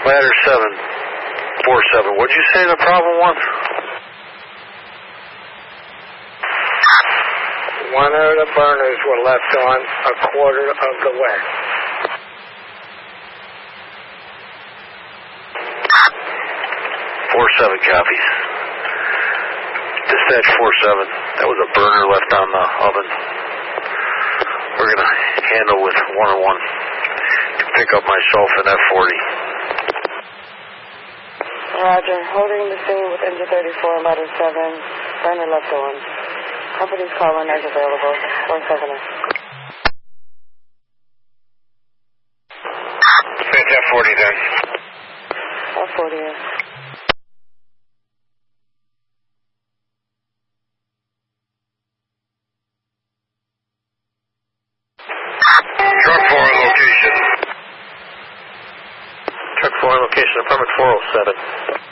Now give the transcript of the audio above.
Ladder 747. What'd you say the problem was? One of the burners were left on a quarter of the way. 47 copies. Dispatch 47. That was a burner left on the oven. We're going to handle with 101 to pick up myself in F40. Roger. Holding the scene with engine 34, ladder 7. Burner left on. Company's calling as available. 47. It's F40 then. F40. Truck 4 location. Truck 4 location, apartment 407.